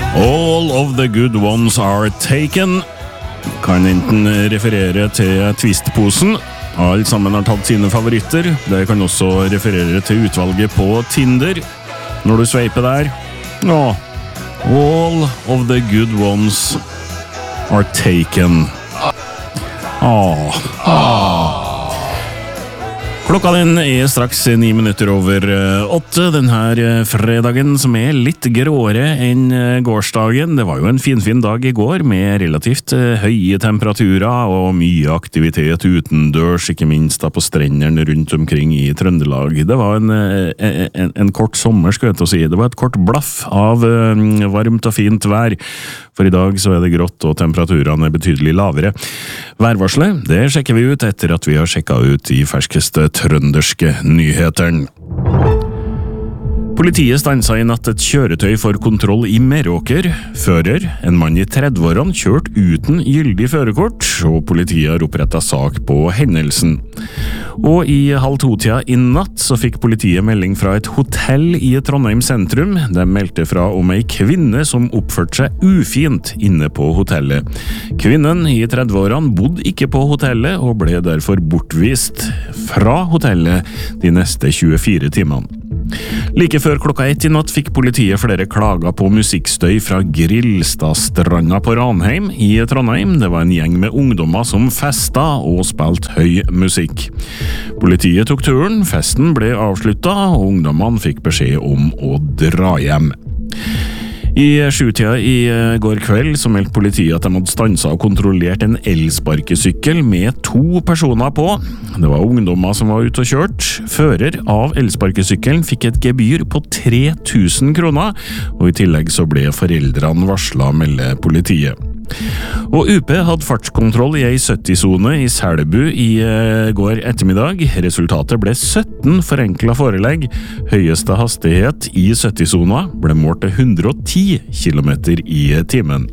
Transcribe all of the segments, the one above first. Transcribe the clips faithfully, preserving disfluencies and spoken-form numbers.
All of the good ones are taken. Kan enten referere til Twist-posen. Alle sammen har tatt sine favoritter. Det kan også referere til utvalget på Tinder. Når du sveiper der. Nå, all of the good ones are taken. Åh, åh. Klokka den er straks ni minutter over åtte denne fredagen, som er litt gråere enn gårsdagen. Det var jo en finfin dag i går med relativt høye temperaturer og mye aktivitet utendørs, ikke minst da på strendene rundt omkring i Trøndelag. Det var en, en, en kort sommer, skulle jeg til å si. Det var et kort blaff av varmt og fint vær. For i dag så er det grått og temperaturene er betydelig lavere. Værvarslet, det sjekker vi ut etter at vi har sjekket ut de ferskeste trønderske nyhetene. Politiet stansa i natt et kjøretøy for kontroll i Meråker. Fører, en mann i tredveårene, kjørt uten gyldig førerkort, og politiet har opprettet sak på hendelsen. Og i halv to-tida i natt så fikk politiet melding fra et hotell i Trondheim sentrum. De meldte fra om ei kvinne som oppførte seg ufint inne på hotellet. Kvinnen i tredveårene bodde ikke på hotellet og ble derfor bortvist fra hotellet de neste tjuefire timene. Like før klokka ett i natt fikk politiet flere klager på musikkstøy fra Grillstadstranda på Ranheim i Trondheim. Det var en gjeng med ungdommer som festa og spilte høy musikk. Politiet tok turen, festen ble avsluttet, og ungdommene fikk beskjed om å dra hjem. I sjutida i går kveld så meldte politiet at de hadde stanset og kontrollert en elsparkesykkel med to personer på. Det var ungdommer som var ute og kjørt. Fører av elsparkesykkelen fikk et gebyr på tre tusen kroner, og i tillegg så ble foreldrene varslet, melder politiet. Og U P hadde fartskontroll i ei sytti-sone i Selbu i går ettermiddag. Resultatet ble sytten forenklet forelegg. Høyeste hastighet i sytti-sona ble målt til hundre og ti kilometer i timen.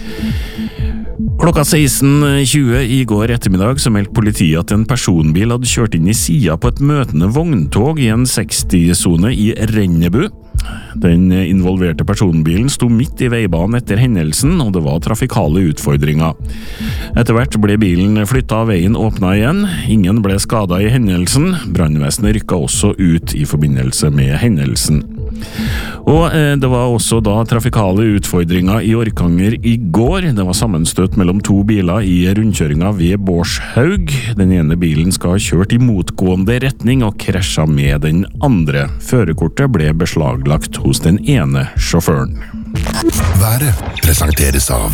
Klokka seksten tjue i går ettermiddag så meldte politiet at en personbil hadde kjørt inn i sida på et møtende vogntog i en seksti-sone i Rennebu. Den involverte personbilen sto midt i veibanen etter hendelsen, og det var trafikale utfordringer. Etter hvert ble bilen flyttet av veien åpnet igjen. Ingen ble skadet i hendelsen. Brannvesenet rykket også ut i forbindelse med hendelsen. Og eh, det var også da trafikale utfordringer i Orkanger i går. Det var sammenstøt mellom to biler i rundkjøringa ved Bårdshaug. Den ene bilen skal ha kjørt i motgående retning og krasja med den andre. Førerkortet ble beslaglagt hos den ene sjåføren. Været presenteres av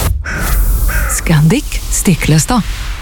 Scandic Stiklestad.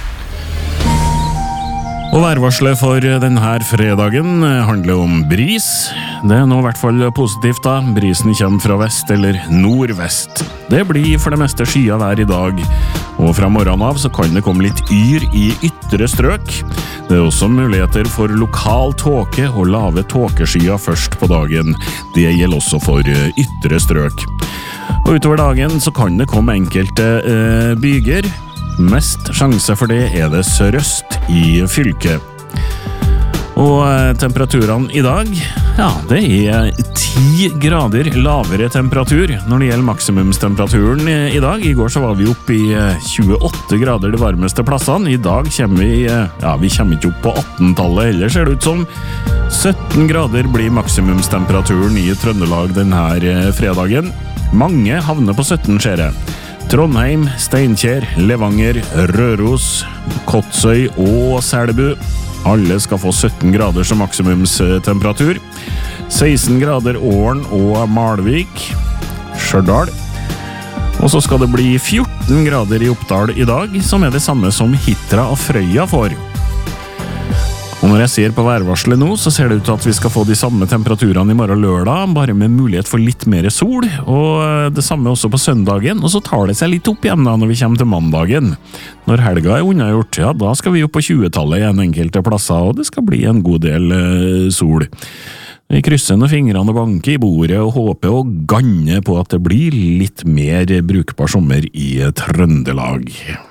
Og værvarslet for denne fredagen handler om bris. Det er nå i hvert fall positivt da. Brisen kommer fra vest eller nordvest. Det blir for det meste skyet vær i dag, og fra morgenen av så kan det komme litt yr i ytre strøk. Det er også muligheter for lokal tåke og lave tåkeskyer først på dagen. Det gjelder også for ytre strøk. Og utover dagen så kan det komme enkelte eh, byger. Mest sjanse for det er det sørøst i fylket. Og temperaturene i dag, ja, det er ti grader lavere temperatur når det gjelder maksimumstemperaturen i dag. I går så var vi oppe i tjueåtte grader de varmeste plassene. I dag kommer vi, ja, vi kommer ikke opp på atten-tallet heller, ser det ut som. sytten grader blir maksimumstemperaturen i Trøndelag denne fredagen. Mange havner på sytten, ser jeg. Trondheim, Steinkjer, Levanger, Røros, Kotsøy og Selbu. Alle skal få sytten grader som maksimumstemperatur. seksten grader Åren og Malvik, Stjørdal. Og så skal det bli fjorten grader i Oppdal i dag, som er det samme som Hitra og Frøya får. Og når jeg ser på værvarselet nå, så ser det ut til at vi skal få de samme temperaturene i morgen lørdag, bare med mulighet for litt mer sol, og det samme også på søndagen, og så tar det seg litt opp igjen da når vi kommer til mandagen. Når helga er unnagjort, ja, da skal vi opp på tjue-tallet i en enkelte plasser, og det skal bli en god del eh, sol. Vi krysser noen fingrene og banker i bordet og håper og ganner på at det blir litt mer brukbar sommer i Trøndelag.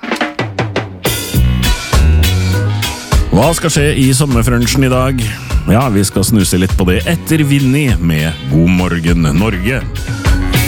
Hva skal skje i sommerfrunchen i dag? Ja, vi skal snuse litt på det etter Vinni med God morgen Norge.